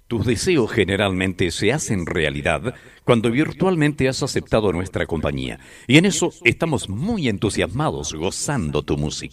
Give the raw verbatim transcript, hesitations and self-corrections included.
Tus deseos generalmente se hacen realidad cuando virtualmente has aceptado nuestra compañía. Y en eso estamos muy entusiasmados gozando tu música.